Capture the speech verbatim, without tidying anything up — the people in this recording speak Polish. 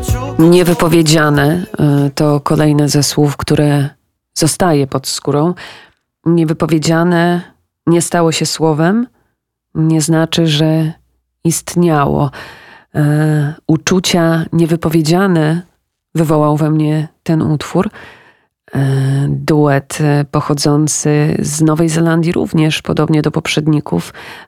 Niewypowiedziane to kolejne ze słów, które zostaje pod skórą. Niewypowiedziane nie stało się słowem, nie znaczy, że istniało. E, uczucia niewypowiedziane wywołał we mnie ten utwór. E, duet pochodzący z Nowej Zelandii również, podobnie do poprzedników,